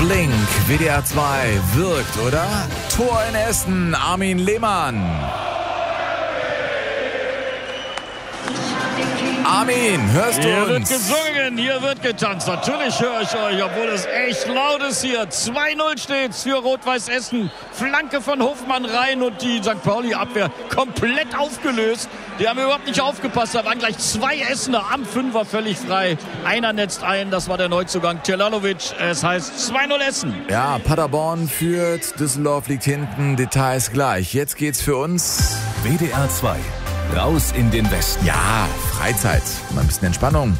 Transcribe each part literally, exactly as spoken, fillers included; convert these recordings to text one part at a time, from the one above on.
Blink, W D R zwei, wirkt, oder? Tor in Essen, Armin Lehmann. Armin, hörst du hier uns? Hier wird gesungen, hier wird getanzt. Natürlich höre ich euch, obwohl es echt laut ist hier. zwei null steht's für Rot-Weiß Essen. Flanke von Hofmann rein und die Sankt Pauli-Abwehr komplett aufgelöst. Die haben überhaupt nicht aufgepasst. Da waren gleich zwei Essener am Fünfer völlig frei. Einer netzt ein, das war der Neuzugang Celanovic. Es heißt zwei null Essen. Ja, Paderborn führt, Düsseldorf liegt hinten. Details gleich. Jetzt geht's für uns. W D R zwei. Raus in den Westen. Ja, Freizeit. Mal ein bisschen Entspannung.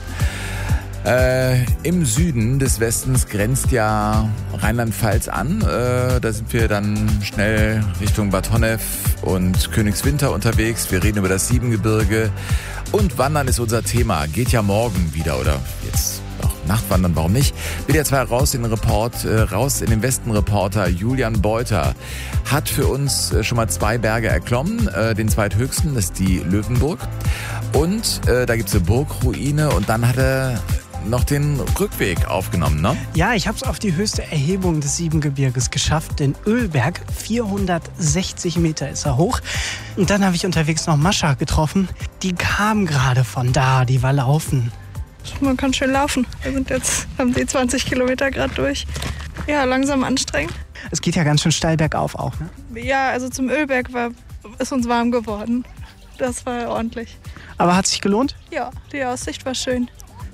Äh, Im Süden des Westens grenzt ja Rheinland-Pfalz an. Äh, da sind wir dann schnell Richtung Bad Honnef und Königswinter unterwegs. Wir reden über das Siebengebirge. Und Wandern ist unser Thema. Geht ja morgen wieder oder jetzt auch Nachtwandern, warum nicht? W D R zwei raus in den Report, äh, raus in den Westen-Reporter Julian Beuter hat für uns äh, schon mal zwei Berge erklommen. Äh, den zweithöchsten, das ist die Löwenburg. Und äh, da gibt es eine Burgruine und dann hat er noch den Rückweg aufgenommen, ne? Ja, ich habe es auf die höchste Erhebung des Siebengebirges geschafft, den Ölberg. vierhundertsechzig Meter ist er hoch. Und dann habe ich unterwegs noch Mascha getroffen. Die kam gerade von da, die war laufen. Man kann schön laufen. Wir sind jetzt, haben die zwanzig Kilometer gerade durch. Ja, langsam anstrengend. Es geht ja ganz schön steil bergauf auch, ne? Ja, also zum Ölberg war, ist uns warm geworden. Das war ordentlich. Aber hat sich gelohnt? Ja, die Aussicht war schön.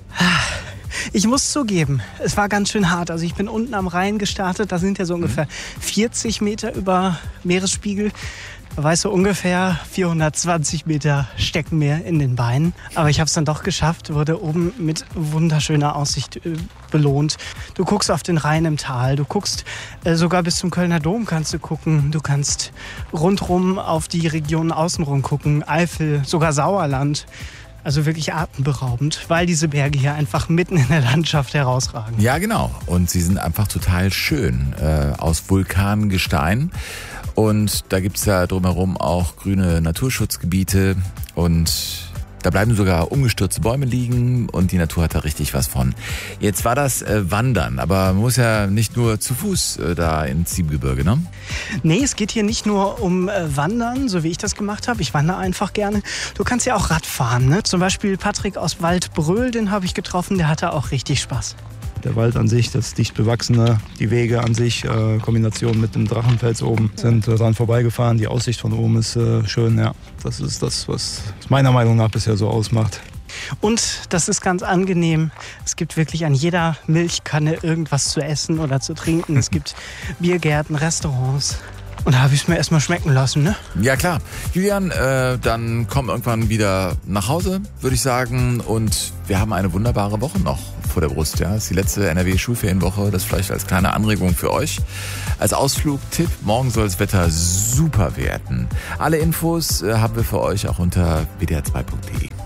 Ich muss zugeben, es war ganz schön hart. Also ich bin unten am Rhein gestartet, da sind ja so ungefähr vierzig Meter über Meeresspiegel. Da weißt du, ungefähr vierhundertzwanzig Meter stecken mir in den Beinen. Aber ich habe es dann doch geschafft, wurde oben mit wunderschöner Aussicht äh, belohnt. Du guckst auf den Rhein im Tal, du guckst äh, sogar bis zum Kölner Dom kannst du gucken. Du kannst rundrum auf die Regionen außenrum gucken, Eifel, sogar Sauerland. Also wirklich atemberaubend, weil diese Berge hier einfach mitten in der Landschaft herausragen. Ja, genau. Und sie sind einfach total schön äh, aus Vulkangestein. Und da gibt's ja drumherum auch grüne Naturschutzgebiete und da bleiben sogar umgestürzte Bäume liegen und die Natur hat da richtig was von. Jetzt war das äh, Wandern, aber man muss ja nicht nur zu Fuß äh, da ins Siebengebirge, ne? Nee, es geht hier nicht nur um äh, Wandern, so wie ich das gemacht habe. Ich wandere einfach gerne. Du kannst ja auch Rad fahren, ne? Zum Beispiel Patrick aus Waldbröl, den habe ich getroffen, der hatte auch richtig Spaß. Der Wald an sich, das dicht bewachsene, die Wege an sich, äh, Kombination mit dem Drachenfels oben, sind äh, dran vorbeigefahren. Die Aussicht von oben ist äh, schön, ja. Das ist das, was es meiner Meinung nach bisher so ausmacht. Und das ist ganz angenehm. Es gibt wirklich an jeder Milchkanne irgendwas zu essen oder zu trinken. Es gibt Biergärten, Restaurants. Und da habe ich es mir erstmal schmecken lassen, ne? Ja, klar. Julian, äh, dann komm irgendwann wieder nach Hause, würde ich sagen. Und wir haben eine wunderbare Woche noch vor der Brust. Ja, das ist die letzte N R W-Schulferienwoche. Das vielleicht als kleine Anregung für euch. Als Ausflugtipp, morgen soll das Wetter super werden. Alle Infos äh, haben wir für euch auch unter w d r zwei punkt d e.